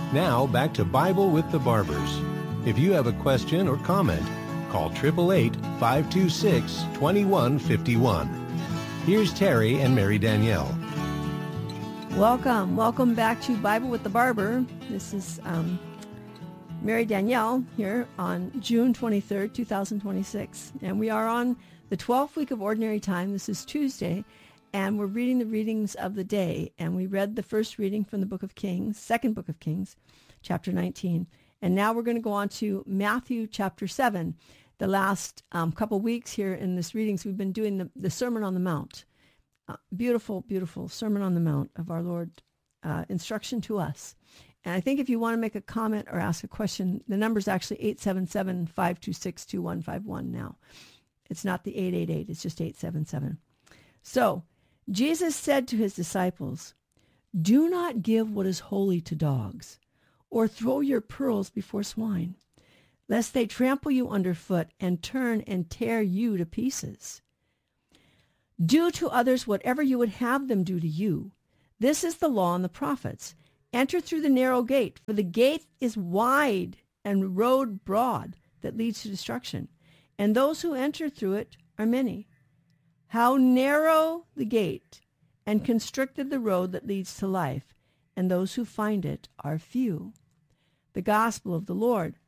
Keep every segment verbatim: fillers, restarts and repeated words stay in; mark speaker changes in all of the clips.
Speaker 1: Now, back to Bible with the Barbers. If you have a question or comment, call eight eight eight, five two six, two one five one. Here's Terry and Mary Danielle.
Speaker 2: Welcome. Welcome back to Bible with the Barber. This is um, Mary Danielle here on June twenty-third, two thousand twenty-six. And we are on the twelfth week of Ordinary Time. This is Tuesday. And we're reading the readings of the day. And we read the first reading from the book of Kings, second book of Kings, chapter nineteen. And now we're going to go on to Matthew chapter seven. The last um, couple weeks here in this readings, we've been doing the, the Sermon on the Mount. Uh, beautiful, beautiful Sermon on the Mount of our Lord, uh, instruction to us. And I think if you want to make a comment or ask a question, the number is actually eight seven seven, five two six, two one five one now. It's not the eight eight eight, it's just eight seven seven. So, Jesus said to his disciples, "Do not give what is holy to dogs, or throw your pearls before swine, lest they trample you underfoot and turn and tear you to pieces. Do to others whatever you would have them do to you. This is the law and the prophets. Enter through the narrow gate, for the gate is wide and the road broad that leads to destruction, and those who enter through it are many. How narrow the gate and constricted the road that leads to life, and those who find it are few." The gospel of the Lord.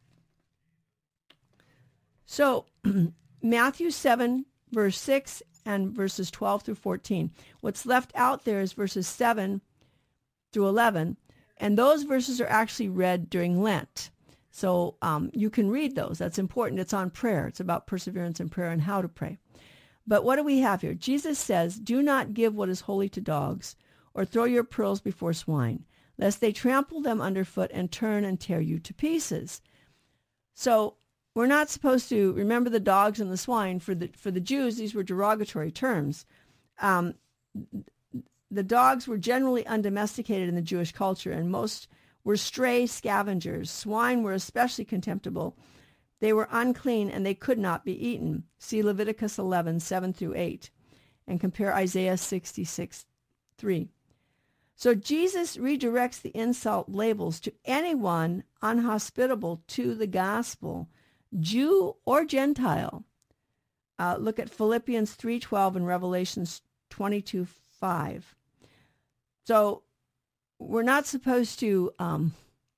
Speaker 2: So, Matthew seven, verse six, and verses twelve through fourteen. What's left out there is verses seven through eleven, and those verses are actually read during Lent. So um, you can read those. That's important. It's on prayer. It's about perseverance in prayer and how to pray. But what do we have here? Jesus says, "Do not give what is holy to dogs, or throw your pearls before swine, lest they trample them underfoot and turn and tear you to pieces." So we're not supposed to remember the dogs and the swine. For the for the Jews, these were derogatory terms. Um, the dogs were generally undomesticated in the Jewish culture, and most were stray scavengers. Swine were especially contemptible. They were unclean, and they could not be eaten. See Leviticus eleven, seven through eight, and compare Isaiah sixty-six, three. So Jesus redirects the insult labels to anyone unhospitable to the gospel, Jew or Gentile. Uh, look at Philippians three twelve and Revelations twenty-two five. So we're not supposed to um,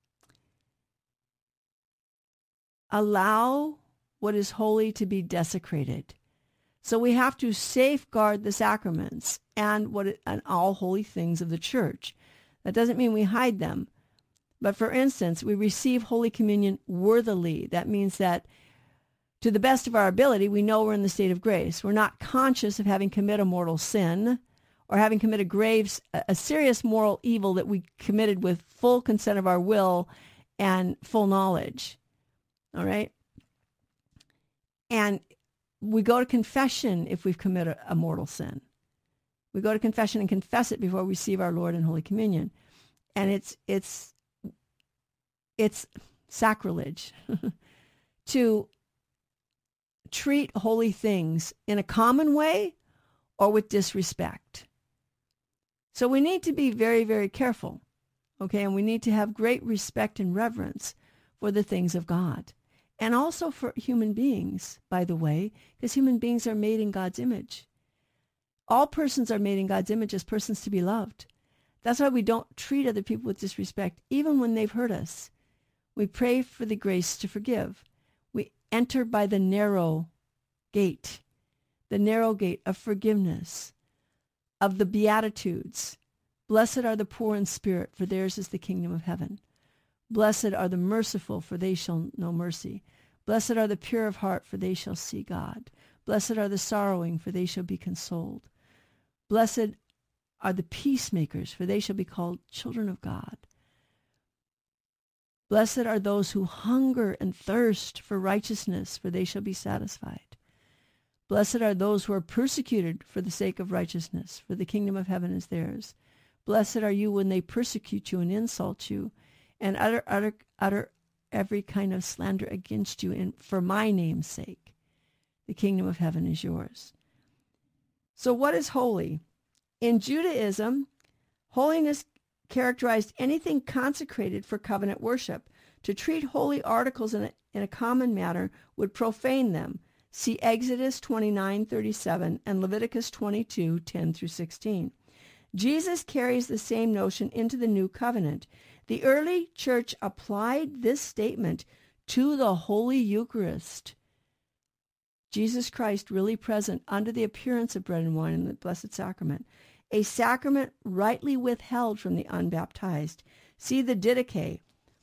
Speaker 2: allow what is holy to be desecrated. So we have to safeguard the sacraments and what it, and all holy things of the church. That doesn't mean we hide them. But for instance, we receive Holy Communion worthily. That means that to the best of our ability, we know we're in the state of grace. We're not conscious of having committed a mortal sin or having committed graves, a serious moral evil that we committed with full consent of our will and full knowledge. All right? And we go to confession if we've committed a mortal sin. We go to confession and confess it before we receive our Lord in Holy Communion. And it's it's it's sacrilege to treat holy things in a common way or with disrespect. So we need to be very, very careful, okay? And we need to have great respect and reverence for the things of God. And also for human beings, by the way, because human beings are made in God's image. All persons are made in God's image as persons to be loved. That's why we don't treat other people with disrespect, even when they've hurt us. We pray for the grace to forgive. We enter by the narrow gate, the narrow gate of forgiveness, of the Beatitudes. Blessed are the poor in spirit, for theirs is the kingdom of heaven. Blessed are the merciful, for they shall know mercy. Blessed are the pure of heart, for they shall see God. Blessed are the sorrowing, for they shall be consoled. Blessed are the peacemakers, for they shall be called children of God. Blessed are those who hunger and thirst for righteousness, for they shall be satisfied. Blessed are those who are persecuted for the sake of righteousness, for the kingdom of heaven is theirs. Blessed are you when they persecute you and insult you, and utter, utter, utter every kind of slander against you in, for my name's sake. The kingdom of heaven is yours. So what is holy? In Judaism, holiness characterized anything consecrated for covenant worship. To treat holy articles in a, in a common manner would profane them. See Exodus twenty-nine thirty-seven and Leviticus twenty-two ten through sixteen. Jesus carries the same notion into the new covenant. The early church applied this statement to the Holy Eucharist. Jesus Christ really present under the appearance of bread and wine in the Blessed Sacrament, a sacrament rightly withheld from the unbaptized. See the Didache,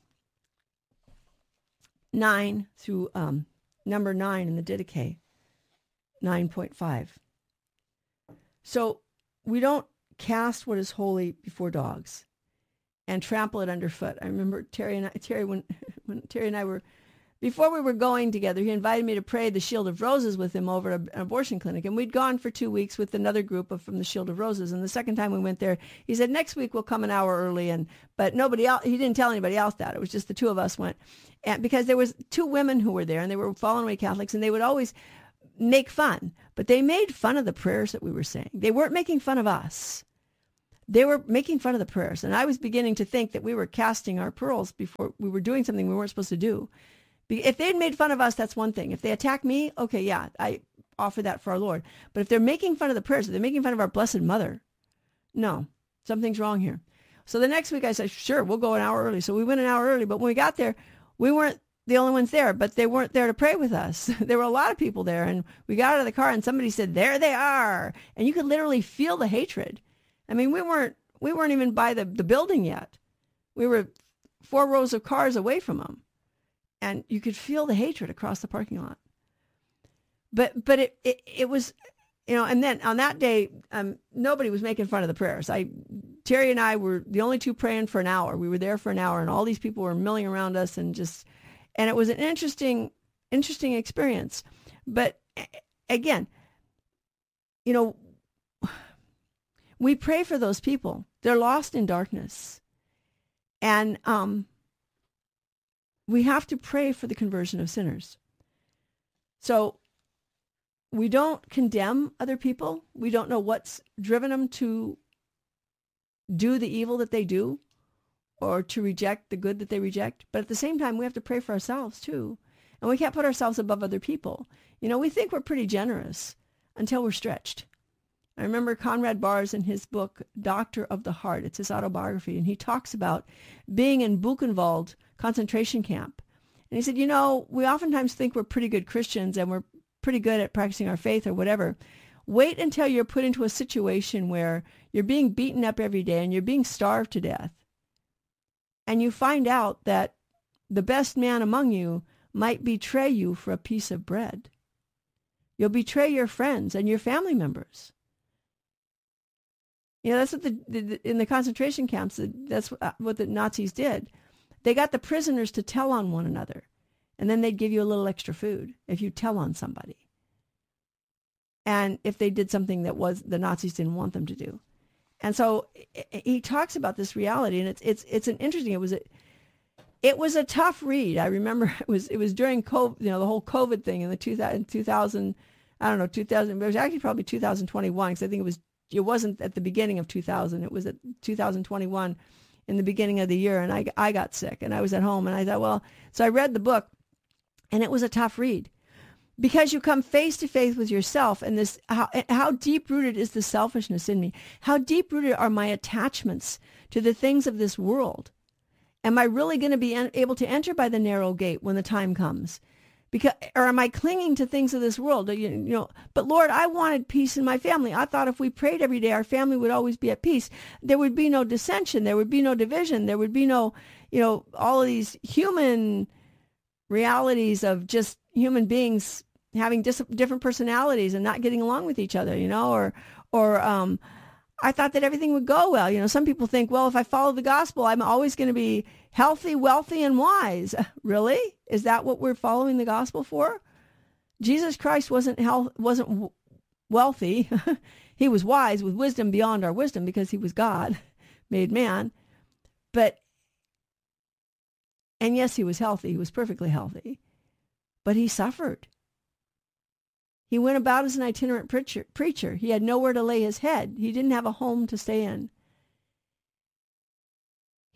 Speaker 2: nine through um, number nine in the Didache, nine point five. So we don't cast what is holy before dogs and trample it underfoot. I remember Terry and I, Terry when when Terry and I were before we were going together, he invited me to pray the Shield of Roses with him over at an abortion clinic. And we'd gone for two weeks with another group of, from the Shield of Roses. And the second time we went there, he said, next week we'll come an hour early. And but nobody else, he didn't tell anybody else that. It was just the two of us went. And because there was two women who were there, and they were fallen away Catholics, and they would always make fun. But they made fun of the prayers that we were saying. They weren't making fun of us. They were making fun of the prayers. And I was beginning to think that we were casting our pearls before we were doing something we weren't supposed to do. If they'd made fun of us, that's one thing. If they attack me, okay, yeah, I offer that for our Lord. But if they're making fun of the prayers, if they're making fun of our Blessed Mother, no, something's wrong here. So the next week I said, sure, we'll go an hour early. So we went an hour early. But when we got there, we weren't the only ones there, but they weren't there to pray with us. There were a lot of people there. And we got out of the car and somebody said, there they are. And you could literally feel the hatred. I mean, we weren't we weren't even by the, the building yet. We were four rows of cars away from them. And you could feel the hatred across the parking lot. But but it, it, it was, you know, and then on that day, um, nobody was making fun of the prayers. I, Terry and I were the only two praying for an hour. We were there for an hour, and all these people were milling around us, and just, and it was an interesting, interesting experience. But again, you know, we pray for those people. They're lost in darkness. And, um, we have to pray for the conversion of sinners. So we don't condemn other people. We don't know what's driven them to do the evil that they do or to reject the good that they reject. But at the same time, we have to pray for ourselves too. And we can't put ourselves above other people. You know, we think we're pretty generous until we're stretched. I remember Conrad Bars in his book, Doctor of the Heart. It's his autobiography. And he talks about being in Buchenwald concentration camp. And he said, you know, we oftentimes think we're pretty good Christians and we're pretty good at practicing our faith or whatever. Wait until you're put into a situation where you're being beaten up every day and you're being starved to death. And you find out that the best man among you might betray you for a piece of bread. You'll betray your friends and your family members. You know, that's what the, the in the concentration camps, that's what the Nazis did. They got the prisoners to tell on one another, and then they'd give you a little extra food if you tell on somebody. And if they did something that was the Nazis didn't want them to do. And so he talks about this reality, and it's it's it's an interesting. It was a it was a tough read. I remember it was it was during COVID, you know, the whole COVID thing in the two thousand, I don't know, two thousand. It was actually probably two thousand twenty-one, because I think it was it wasn't at the beginning of two thousand. It was at two thousand twenty-one. In the beginning of the year, and I, I got sick, and I was at home, and I thought, well, so I read the book, and it was a tough read, because you come face to face with yourself, and this, how, how deep-rooted is the selfishness in me? How deep-rooted are my attachments to the things of this world? Am I really going to be en- able to enter by the narrow gate when the time comes? Because, or am I clinging to things of this world? You, you know, but Lord, I wanted peace in my family. I thought if we prayed every day, our family would always be at peace. There would be no dissension. There would be no division. There would be no, you know, all of these human realities of just human beings having dis- different personalities and not getting along with each other, you know, or, or, um, I thought that everything would go well. You know, some people think, well, if I follow the gospel, I'm always going to be healthy, wealthy, and wise. Really? Is that what we're following the gospel for? Jesus Christ wasn't health, wasn't w- wealthy. He was wise with wisdom beyond our wisdom because he was God, made man. But, and yes, he was healthy. He was perfectly healthy. But he suffered. He went about as an itinerant preacher. preacher. He had nowhere to lay his head. He didn't have a home to stay in.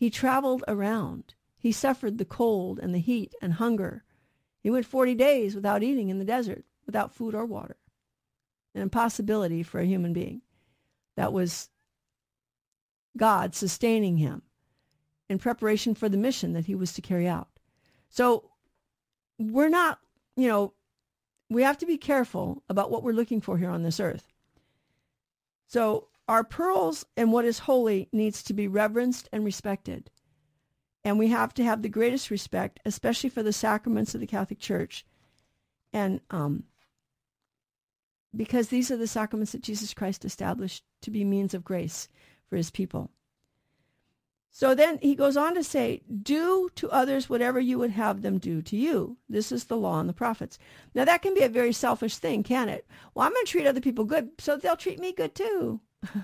Speaker 2: He traveled around. He suffered the cold and the heat and hunger. He went forty days without eating in the desert, without food or water. An impossibility for a human being. That was God sustaining him in preparation for the mission that he was to carry out. So we're not, you know, we have to be careful about what we're looking for here on this earth. So our pearls and what is holy needs to be reverenced and respected. And we have to have the greatest respect, especially for the sacraments of the Catholic Church. And um, because these are the sacraments that Jesus Christ established to be means of grace for his people. So then he goes on to say, do to others whatever you would have them do to you. This is the law and the prophets. Now that can be a very selfish thing, can it? Well, I'm going to treat other people good, so they'll treat me good too.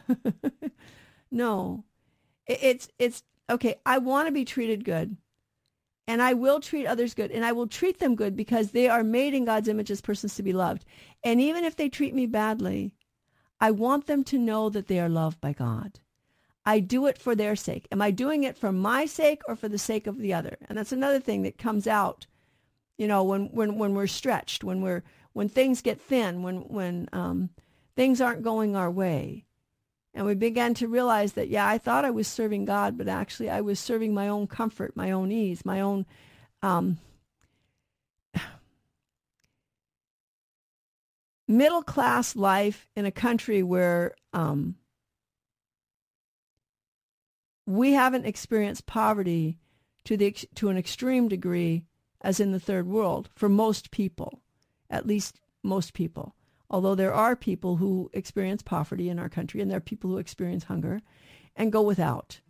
Speaker 2: No. It's, it's, okay, I want to be treated good, and I will treat others good, and I will treat them good because they are made in God's image as persons to be loved. And even if they treat me badly, I want them to know that they are loved by God. I do it for their sake. Am I doing it for my sake or for the sake of the other? And that's another thing that comes out, you know, when, when, when we're stretched, when we're, when things get thin, when, when um, things aren't going our way. And we began to realize that, yeah, I thought I was serving God, but actually I was serving my own comfort, my own ease, my own um, middle-class life in a country where um, we haven't experienced poverty to the to an extreme degree as in the third world for most people, at least most people. Although there are people who experience poverty in our country, and there are people who experience hunger and go without.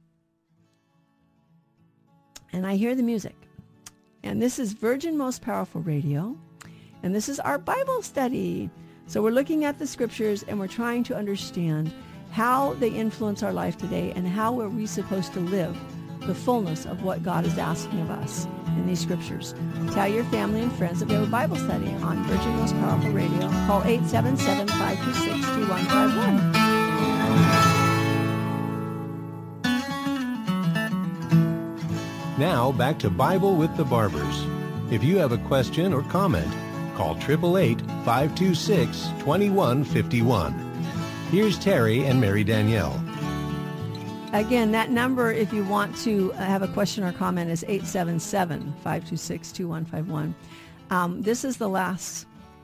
Speaker 2: And I hear the music. And this is Virgin Most Powerful Radio, and this is our Bible study. So we're looking at the scriptures, and we're trying to understand how they influence our life today, and how are we supposed to live the fullness of what God is asking of us in these scriptures. Tell your family and friends that we have a Bible study on Virgin Most Powerful Radio. Call eight seven seven, five two six, two one five one.
Speaker 1: Now back to Bible with the Barbers. If you have a question or comment, call eight eight eight, five two six, two one five one. Here's Terry and Mary Danielle.
Speaker 2: Again, that number, if you want to have a question or comment, is eight seven seven, five two six, two one five one. Um, this is the last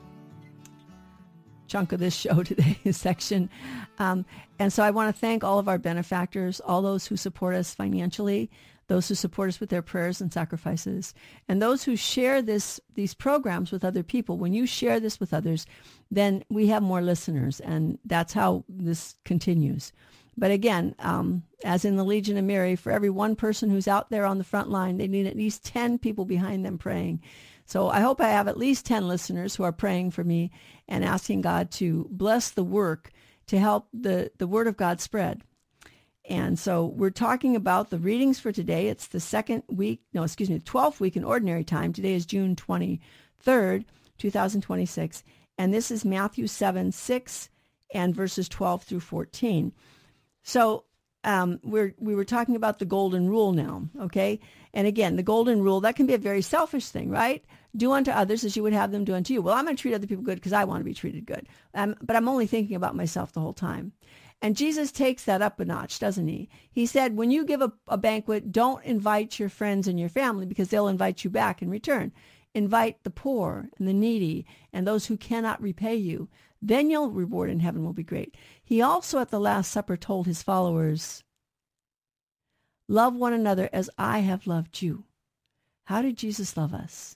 Speaker 2: chunk of this show today, section. Um, and so I want to thank all of our benefactors, all those who support us financially, those who support us with their prayers and sacrifices, and those who share this these programs with other people. When you share this with others, then we have more listeners, and that's how this continues. But again, um, as in the Legion of Mary, for every one person who's out there on the front line, they need at least ten people behind them praying. So I hope I have at least ten listeners who are praying for me and asking God to bless the work to help the, the Word of God spread. And so we're talking about the readings for today. It's the second week, no, excuse me, the twelfth week in Ordinary Time. Today is June twenty-third, two thousand twenty-six. And this is Matthew seven, six and verses twelve through fourteen. So um, we're, we were talking about the golden rule now, okay? And again, the golden rule, that can be a very selfish thing, right? Do unto others as you would have them do unto you. Well, I'm going to treat other people good because I want to be treated good. Um, but I'm only thinking about myself the whole time. And Jesus takes that up a notch, doesn't he? He said, when you give a, a banquet, don't invite your friends and your family because they'll invite you back in return. Invite the poor and the needy and those who cannot repay you. Then your reward in heaven will be great. He also at the Last Supper told his followers, love one another as I have loved you. How did Jesus love us?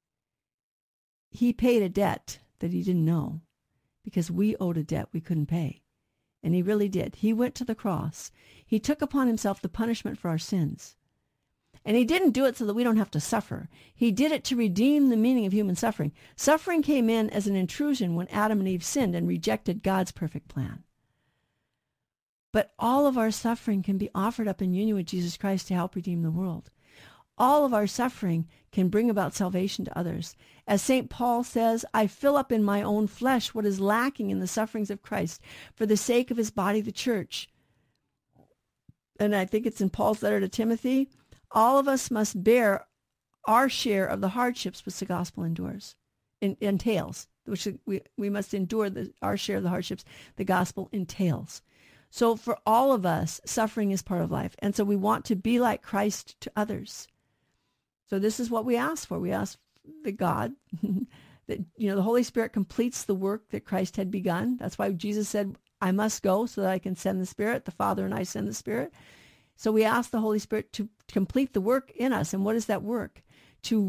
Speaker 2: He paid a debt that he didn't know because we owed a debt we couldn't pay. And he really did. He went to the cross. He took upon himself the punishment for our sins. And he didn't do it so that we don't have to suffer. He did it to redeem the meaning of human suffering. Suffering came in as an intrusion when Adam and Eve sinned and rejected God's perfect plan. But all of our suffering can be offered up in union with Jesus Christ to help redeem the world. All of our suffering can bring about salvation to others. As Saint Paul says, I fill up in my own flesh what is lacking in the sufferings of Christ for the sake of his body, the church. and I think it's in Paul's letter to Timothy, all of us must bear our share of the hardships which the gospel endures, in, entails, which we, we must endure the, our share of the hardships the gospel entails. So for all of us, suffering is part of life. And so we want to be like Christ to others. So this is what we ask for. We ask that God, that, you know, the Holy Spirit completes the work that Christ had begun. That's why Jesus said, I must go so that I can send the Spirit. The Father and I send the Spirit. So we ask the Holy Spirit to complete the work in us. And what is that work? To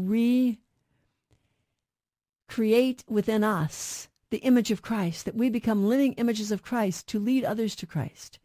Speaker 2: recreate within us the image of Christ, that we become living images of Christ to lead others to Christ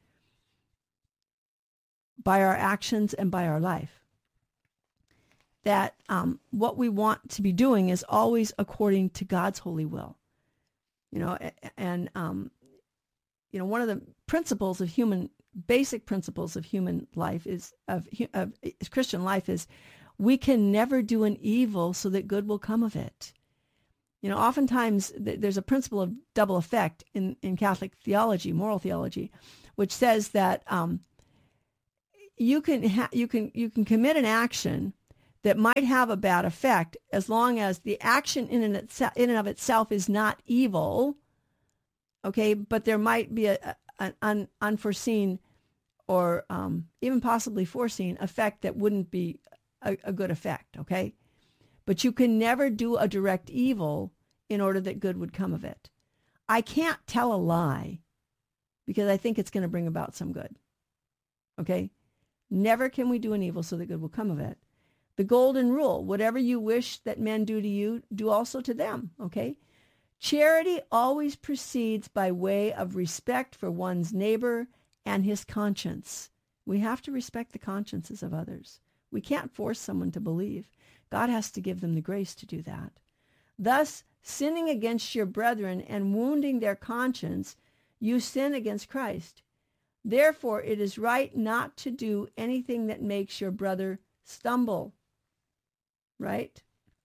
Speaker 2: by our actions and by our life. That um, what we want to be doing is always according to God's holy will. You know, and, um, you know, one of the principles of human, basic principles of human life is, of, of Christian life is, we can never do an evil so that good will come of it. You know, oftentimes th- there's a principle of double effect in, in Catholic theology, moral theology, which says that um, you can ha- you can you can commit an action that might have a bad effect as long as the action in and, itse- in and of itself is not evil. Okay, but there might be a, a, an un- unforeseen or um, even possibly foreseen effect that wouldn't be a, a good effect. Okay. But you can never do a direct evil in order that good would come of it. I can't tell a lie because I think it's going to bring about some good. Okay? Never can we do an evil so that good will come of it. The golden rule, whatever you wish that men do to you, do also to them. Okay? Charity always proceeds by way of respect for one's neighbor and his conscience. We have to respect the consciences of others. We can't force someone to believe. God has to give them the grace to do that. Thus, sinning against your brethren and wounding their conscience, you sin against Christ. Therefore, it is right not to do anything that makes your brother stumble. Right?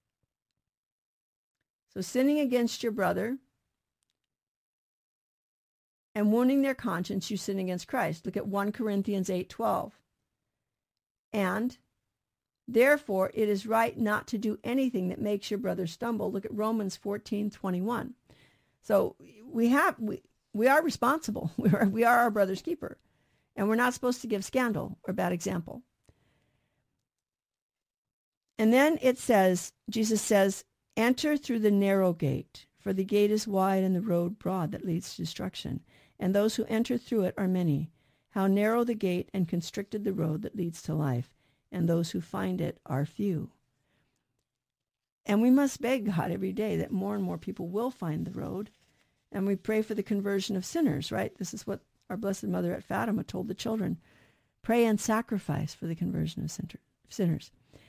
Speaker 2: So sinning against your brother and wounding their conscience, you sin against Christ. Look at First Corinthians eight twelve. And therefore, it is right not to do anything that makes your brother stumble. Look at Romans fourteen twenty-one. So we have we, we are responsible. We are we are our brother's keeper, and we're not supposed to give scandal or bad example. And then it says, Jesus says, "Enter through the narrow gate, for the gate is wide and the road broad that leads to destruction, and those who enter through it are many. How narrow the gate and constricted the road that leads to life, and those who find it are few." And we must beg God every day that more and more people will find the road. And we pray for the conversion of sinners, right? This is what our Blessed Mother at Fatima told the children. Pray and sacrifice for the conversion of sinners.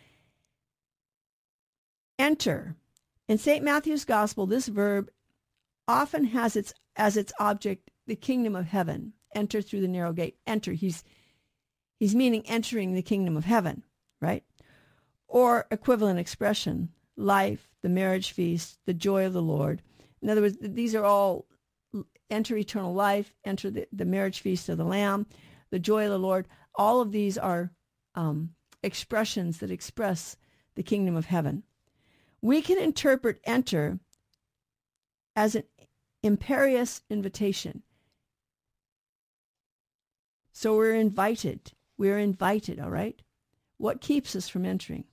Speaker 2: Enter. In Saint Matthew's Gospel, this verb often has its as its object the kingdom of heaven. Enter through the narrow gate. Enter. He's He's meaning entering the kingdom of heaven, right? Or equivalent expression, life, the marriage feast, the joy of the Lord. In other words, these are all enter eternal life, enter the, the marriage feast of the Lamb, the joy of the Lord. All of these are um, expressions that express the kingdom of heaven. We can interpret enter as an imperious invitation. So we're invited. We're invited, all right? What keeps us from entering?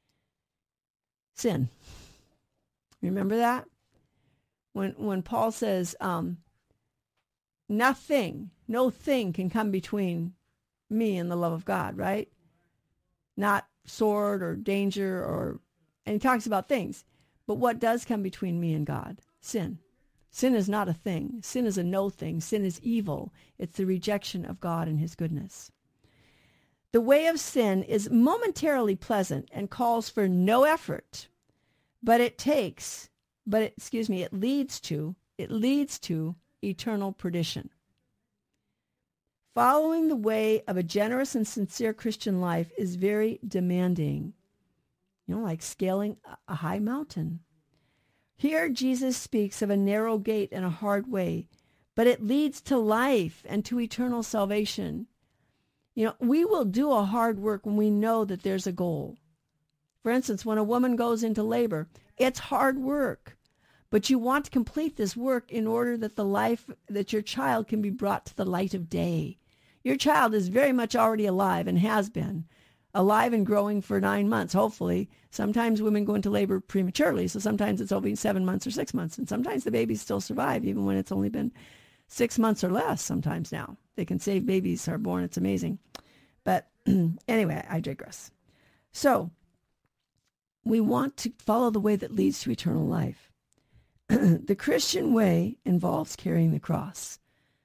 Speaker 2: Sin. Remember that? When when Paul says, um, nothing, no thing can come between me and the love of God, right? Not sword or danger or, and he talks about things. But what does come between me and God? Sin. Sin is not a thing. Sin is a no thing. Sin is evil. It's the rejection of God and his goodness. The way of sin is momentarily pleasant and calls for no effort, but it takes, but it, excuse me, it leads to, it leads to eternal perdition. Following the way of a generous and sincere Christian life is very demanding, you know, like scaling a high mountain. Here Jesus speaks of a narrow gate and a hard way, but it leads to life and to eternal salvation. You know, we will do a hard work when we know that there's a goal. For instance, when a woman goes into labor, it's hard work. But you want to complete this work in order that the life, that your child can be brought to the light of day. Your child is very much already alive and has been alive and growing for nine months, hopefully. Sometimes women go into labor prematurely, so sometimes it's only seven months or six months, and sometimes the babies still survive, even when it's only been six months or less sometimes now. They can save babies are born. It's amazing. But anyway, I digress. So we want to follow the way that leads to eternal life. The Christian way involves carrying the cross.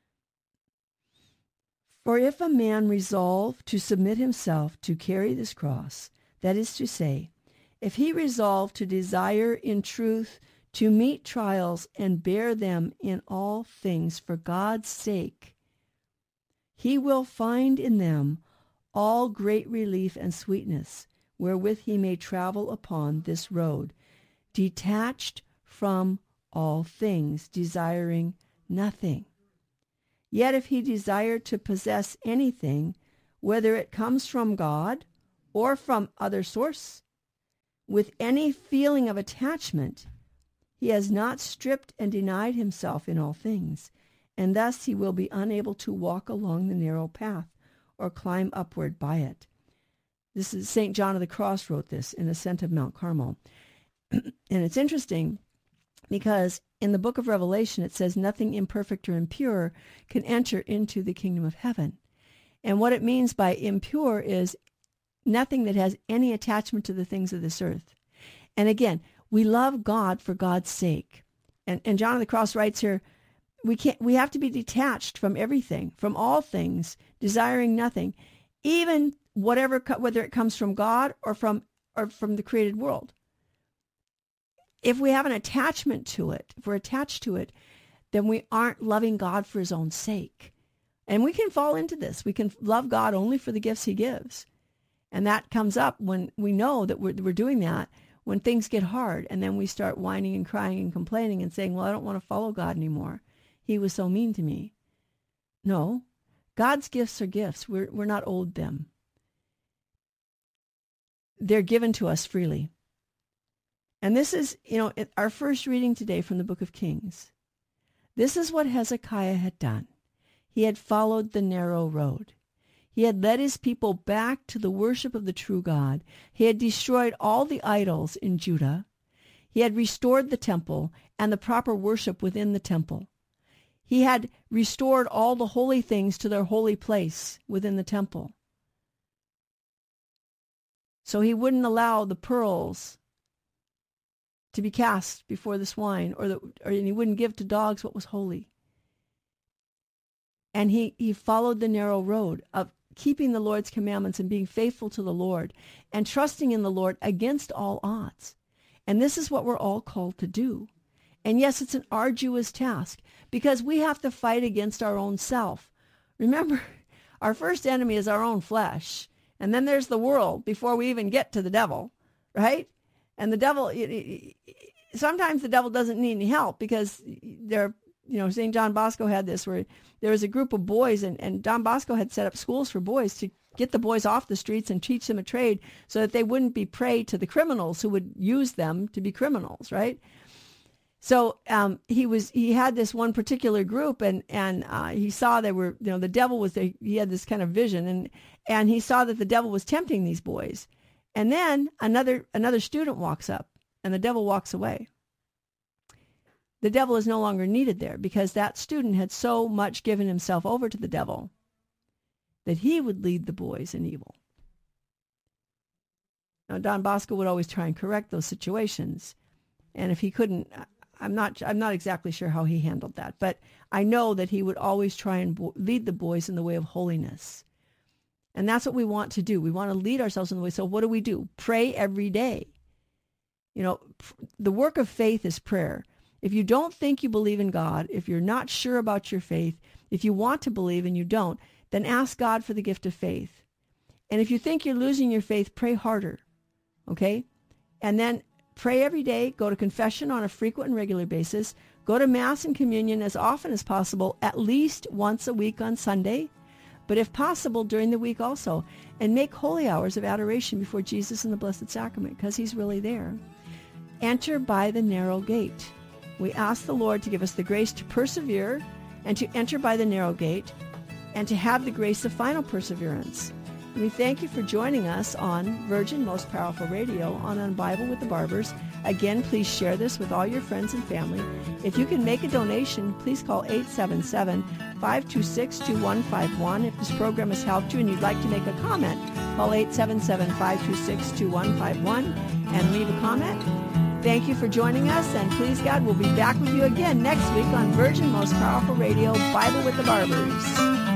Speaker 2: For if a man resolve to submit himself to carry this cross, that is to say, if he resolve to desire in truth to meet trials and bear them in all things for God's sake, he will find in them all great relief and sweetness, wherewith he may travel upon this road, detached from all things, desiring nothing. Yet if he desire to possess anything, whether it comes from God or from other source, with any feeling of attachment, he has not stripped and denied himself in all things, and thus he will be unable to walk along the narrow path or climb upward by it. This is Saint John of the Cross wrote this in Ascent of Mount Carmel. And it's interesting because in the book of Revelation, it says nothing imperfect or impure can enter into the kingdom of heaven. And what it means by impure is nothing that has any attachment to the things of this earth. And again, we love God for God's sake. And, and John of the Cross writes here, we can't, we have to be detached from everything, from all things, desiring nothing, even whatever, whether it comes from God or from, or from the created world. If we have an attachment to it, if we're attached to it, then we aren't loving God for his own sake. And we can fall into this. We can love God only for the gifts he gives. And that comes up when we know that we're, we're doing that, when things get hard, and then we start whining and crying and complaining and saying, well, I don't want to follow God anymore. He was so mean to me. No, God's gifts are gifts. We're, we're not owed them. They're given to us freely. And this is, you know, our first reading today from the book of Kings. This is what Hezekiah had done. He had followed the narrow road. He had led his people back to the worship of the true God. He had destroyed all the idols in Judah. He had restored the temple and the proper worship within the temple. He had restored all the holy things to their holy place within the temple. So he wouldn't allow the pearls to be cast before the swine, or, the, or and he wouldn't give to dogs what was holy. And he, he followed the narrow road of keeping the Lord's commandments and being faithful to the Lord and trusting in the Lord against all odds. And this is what we're all called to do. And yes, it's an arduous task because we have to fight against our own self. Remember, our first enemy is our own flesh. And then there's the world before we even get to the devil, right? And the devil, sometimes the devil doesn't need any help because they're, you know, Saint John Bosco had this where there was a group of boys and, and Don Bosco had set up schools for boys to get the boys off the streets and teach them a trade so that they wouldn't be prey to the criminals who would use them to be criminals, right? So um, he was he had this one particular group and and uh, he saw they were, you know, the devil was there. He had this kind of vision and and he saw that the devil was tempting these boys. And then another another student walks up and the devil walks away. The devil is no longer needed there because that student had so much given himself over to the devil that he would lead the boys in evil. Now, Don Bosco would always try and correct those situations. And if he couldn't, I'm not I'm not exactly sure how he handled that. But I know that he would always try and bo- lead the boys in the way of holiness. And that's what we want to do. We want to lead ourselves in the way. So what do we do? Pray every day. You know, the work of faith is prayer. If you don't think you believe in God, if you're not sure about your faith, if you want to believe and you don't, then ask God for the gift of faith. And if you think you're losing your faith, pray harder, okay? And then pray every day, go to confession on a frequent and regular basis, go to Mass and communion as often as possible, at least once a week on Sunday. but if possible, during the week also. And make holy hours of adoration before Jesus in the Blessed Sacrament, because he's really there. Enter by the narrow gate. We ask the Lord to give us the grace to persevere and to enter by the narrow gate and to have the grace of final perseverance. And we thank you for joining us on Virgin Most Powerful Radio on On Bible with the Barbers. Again, please share this with all your friends and family. If you can make a donation, please call eight seven seven, five two six, two one five one. If this program has helped you and you'd like to make a comment, call eight seven seven, five two six, two one five one and leave a comment. Thank you for joining us, and please God, we'll be back with you again next week on Virgin Most Powerful Radio, Bible with the Barbers.